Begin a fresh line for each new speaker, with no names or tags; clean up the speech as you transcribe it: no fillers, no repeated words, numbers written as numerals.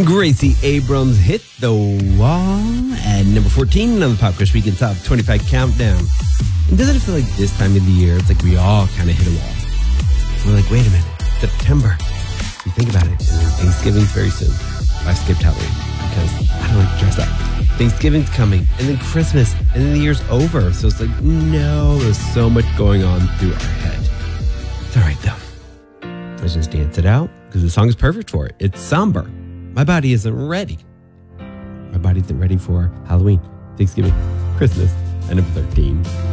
Gracie Abrams hit the wall at number 14 on the Pop Quiz Weekend Top 25 Countdown. And doesn't it feel like this time of the year, it's like we all kind of hit a wall. We're like, wait a minute, September. You think about it, and then Thanksgiving's very soon. I skipped Halloween because I don't like to dress up. Thanksgiving's coming, and then Christmas, and then the year's over. So it's like, no, there's so much going on through our head. It's all right, though. Let's just dance it out, because the song is perfect for it. It's somber. My body isn't ready. My body isn't ready for Halloween, Thanksgiving, Christmas, and number 13.